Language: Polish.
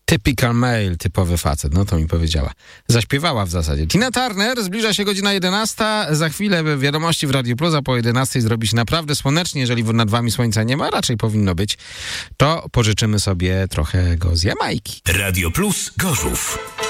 Typical male, typowy facet, no to mi powiedziała. Zaśpiewała w zasadzie. Tina Turner, zbliża się godzina 11. Za chwilę wiadomości w Radiu Plus, a po 11 zrobi się naprawdę słonecznie. Jeżeli nad wami słońca nie ma, raczej powinno być, to pożyczymy sobie trochę go z Jamajki. Radio Plus Gorzów.